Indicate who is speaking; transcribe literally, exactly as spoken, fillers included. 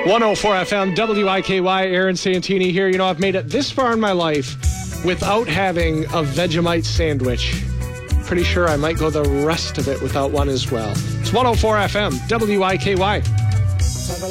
Speaker 1: one oh four F M, W I K Y, Aaron Santini here. You know, I've made it this far in my life without having a Vegemite sandwich. Pretty sure I might go the rest of it without one as well. It's one oh four F M, W I K Y.